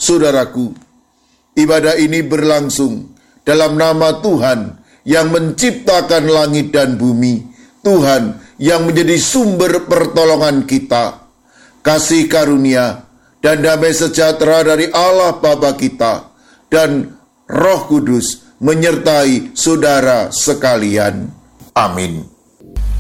Saudaraku, ibadah ini berlangsung dalam nama Tuhan yang menciptakan langit dan bumi, Tuhan yang menjadi sumber pertolongan kita. Kasih karunia dan damai sejahtera dari Allah Bapa kita dan Roh Kudus menyertai saudara sekalian. Amin.